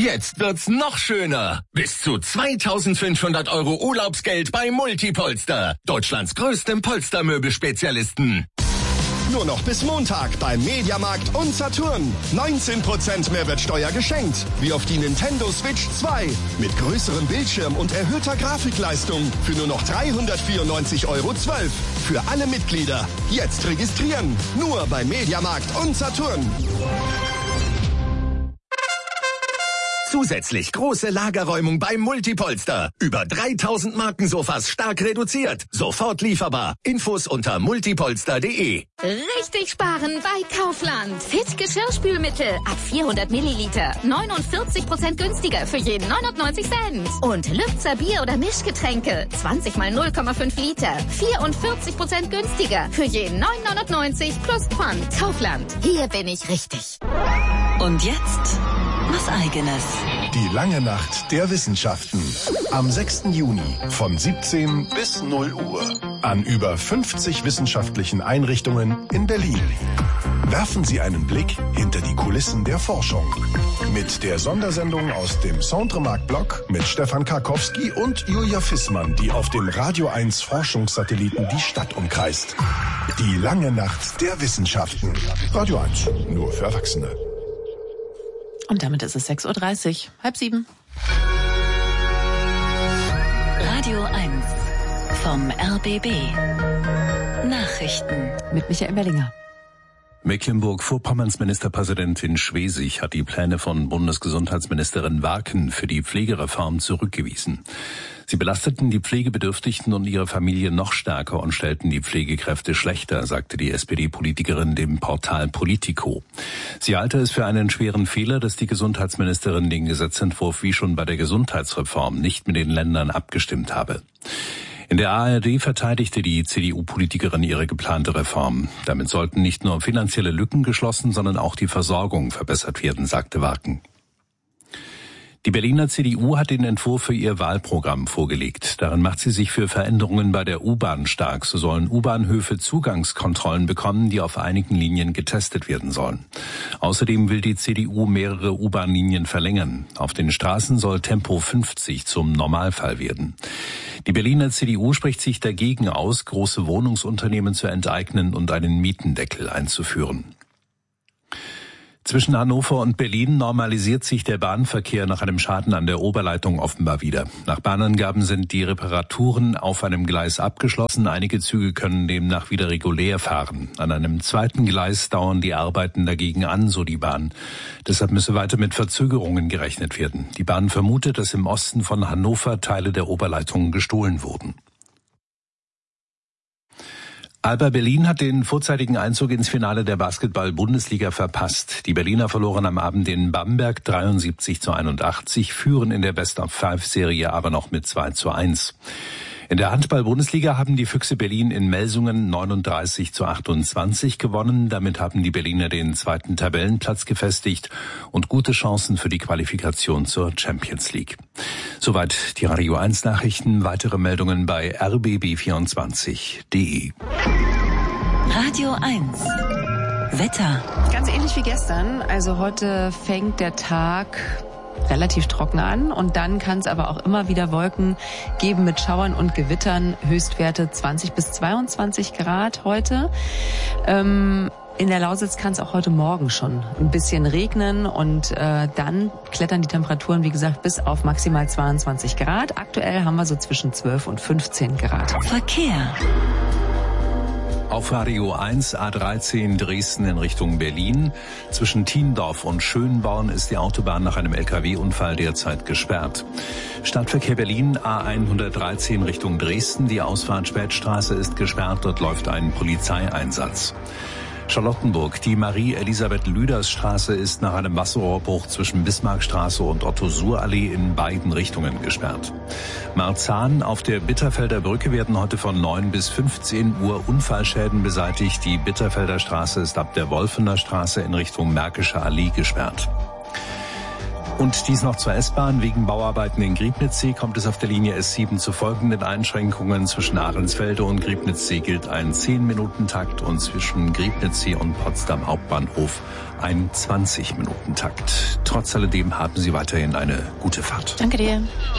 Jetzt wird's noch schöner. Bis zu 2.500 € Urlaubsgeld bei Multipolster. Deutschlands größtem Polstermöbelspezialisten. Nur noch bis Montag beim Mediamarkt und Saturn. 19% Mehrwertsteuer geschenkt. Wie auf die Nintendo Switch 2. Mit größerem Bildschirm und erhöhter Grafikleistung. Für nur noch 394,12 €. Für alle Mitglieder. Jetzt registrieren. Nur beim Mediamarkt und Saturn. Zusätzlich große Lagerräumung beim Multipolster. Über 3.000 Markensofas stark reduziert. Sofort lieferbar. Infos unter multipolster.de. Richtig sparen bei Kaufland. Fit Geschirrspülmittel ab 400 Milliliter. 49% günstiger für jeden 99 Cent. Und Lübzer Bier- oder Mischgetränke. 20 mal 0,5 Liter. 44% günstiger für jeden 9,99 plus Pfand. Kaufland. Hier bin ich richtig. Und jetzt was Eigenes. Die lange Nacht der Wissenschaften. Am 6. Juni von 17 bis 0 Uhr. An über 50 wissenschaftlichen Einrichtungen in Berlin. Werfen Sie einen Blick hinter die Kulissen der Forschung. Mit der Sondersendung aus dem Centremarkt-Block mit Stefan Karkowski und Julia Fissmann, die auf dem Radio 1 Forschungssatelliten die Stadt umkreist. Die lange Nacht der Wissenschaften. Radio 1, nur für Erwachsene. Und damit ist es 6:30 Uhr, 6:30. Radio 1 vom RBB. Nachrichten Mit Michael Berlinger. Mecklenburg-Vorpommerns Ministerpräsidentin Schwesig hat die Pläne von Bundesgesundheitsministerin Warken für die Pflegereform zurückgewiesen. Sie belasteten die Pflegebedürftigen und ihre Familie noch stärker und stellten die Pflegekräfte schlechter, sagte die SPD-Politikerin dem Portal Politico. Sie halte es für einen schweren Fehler, dass die Gesundheitsministerin den Gesetzentwurf wie schon bei der Gesundheitsreform nicht mit den Ländern abgestimmt habe. In der ARD verteidigte die CDU-Politikerin ihre geplante Reform. Damit sollten nicht nur finanzielle Lücken geschlossen, sondern auch die Versorgung verbessert werden, sagte Warken. Die Berliner CDU hat den Entwurf für ihr Wahlprogramm vorgelegt. Darin macht sie sich für Veränderungen bei der U-Bahn stark. So sollen U-Bahnhöfe Zugangskontrollen bekommen, die auf einigen Linien getestet werden sollen. Außerdem will die CDU mehrere U-Bahn-Linien verlängern. Auf den Straßen soll Tempo 50 zum Normalfall werden. Die Berliner CDU spricht sich dagegen aus, große Wohnungsunternehmen zu enteignen und einen Mietendeckel einzuführen. Zwischen Hannover und Berlin normalisiert sich der Bahnverkehr nach einem Schaden an der Oberleitung offenbar wieder. Nach Bahnangaben sind die Reparaturen auf einem Gleis abgeschlossen. Einige Züge können demnach wieder regulär fahren. An einem zweiten Gleis dauern die Arbeiten dagegen an, so die Bahn. Deshalb müsse weiter mit Verzögerungen gerechnet werden. Die Bahn vermutet, dass im Osten von Hannover Teile der Oberleitung gestohlen wurden. Alba Berlin hat den vorzeitigen Einzug ins Finale der Basketball-Bundesliga verpasst. Die Berliner verloren am Abend in Bamberg 73:81, führen in der Best-of-5-Serie aber noch mit 2:1. In der Handball-Bundesliga haben die Füchse Berlin in Melsungen 39:28 gewonnen. Damit haben die Berliner den zweiten Tabellenplatz gefestigt und gute Chancen für die Qualifikation zur Champions League. Soweit die Radio 1 Nachrichten. Weitere Meldungen bei rbb24.de. Radio 1 Wetter. Ganz ähnlich wie gestern. Also heute fängt der Tag relativ trocken an und dann kann es aber auch immer wieder Wolken geben mit Schauern und Gewittern. Höchstwerte 20 bis 22 Grad heute. In der Lausitz kann es auch heute Morgen schon ein bisschen regnen und dann klettern die Temperaturen, wie gesagt, bis auf maximal 22 Grad. Aktuell haben wir so zwischen 12 und 15 Grad. Verkehr. Auf Radio 1 A13 Dresden in Richtung Berlin. Zwischen Thiendorf und Schönborn ist die Autobahn nach einem LKW-Unfall derzeit gesperrt. Stadtverkehr Berlin A113 Richtung Dresden. Die Ausfahrt Spätstraße ist gesperrt. Dort läuft ein Polizeieinsatz. Charlottenburg. Die Marie-Elisabeth-Lüders-Straße ist nach einem Wasserrohrbruch zwischen Bismarckstraße und Otto-Suhr-Allee in beiden Richtungen gesperrt. Marzahn. Auf der Bitterfelder Brücke werden heute von 9 bis 15 Uhr Unfallschäden beseitigt. Die Bitterfelder Straße ist ab der Wolfener Straße in Richtung Märkische Allee gesperrt. Und dies noch zur S-Bahn. Wegen Bauarbeiten in Griebnitzsee kommt es auf der Linie S7 zu folgenden Einschränkungen. Zwischen Ahrensfelde und Griebnitzsee gilt ein 10-Minuten-Takt und zwischen Griebnitzsee und Potsdam Hauptbahnhof ein 20-Minuten-Takt. Trotz alledem haben Sie weiterhin eine gute Fahrt. Danke dir.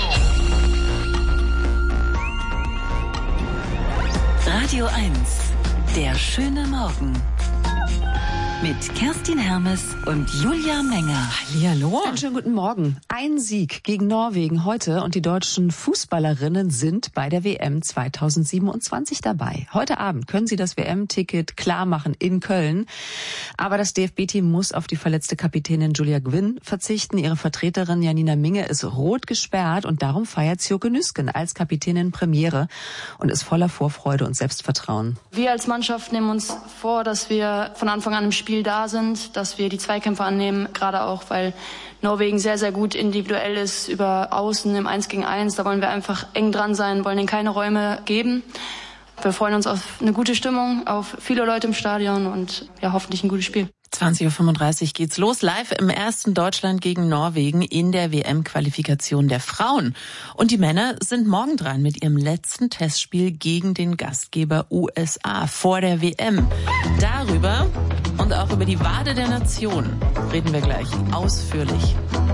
Radio 1, der schöne Morgen. Mit Kerstin Hermes und Julia Menger. Hallihallo. Einen schönen guten Morgen. Ein Sieg gegen Norwegen heute und die deutschen Fußballerinnen sind bei der WM 2027 dabei. Heute Abend können sie das WM-Ticket klar machen in Köln. Aber das DFB-Team muss auf die verletzte Kapitänin Julia Gwynn verzichten. Ihre Vertreterin Janina Minge ist rot gesperrt und darum feiert Sjoeke Nüsken als Kapitänin Premiere und ist voller Vorfreude und Selbstvertrauen. Wir als Mannschaft nehmen uns vor, dass wir von Anfang an im Spiel da sind, dass wir die Zweikämpfe annehmen, gerade auch, weil Norwegen sehr, sehr gut individuell ist, über Außen im 1 gegen 1. Da wollen wir einfach eng dran sein, wollen ihnen keine Räume geben. Wir freuen uns auf eine gute Stimmung, auf viele Leute im Stadion und ja, hoffentlich ein gutes Spiel. 20.35 Uhr geht's los, live im ersten Deutschland gegen Norwegen in der WM-Qualifikation der Frauen. Und die Männer sind morgen dran mit ihrem letzten Testspiel gegen den Gastgeber USA vor der WM. Darüber und auch über die Wade der Nation reden wir gleich ausführlich.